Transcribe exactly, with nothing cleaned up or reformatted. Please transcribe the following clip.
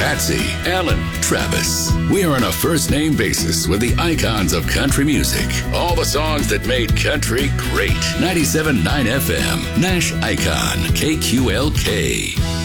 Patsy, Alan, Travis. We are on a first-name basis with the icons of country music. All the songs that made country great. ninety-seven point nine F M, Nash Icon, K Q L K.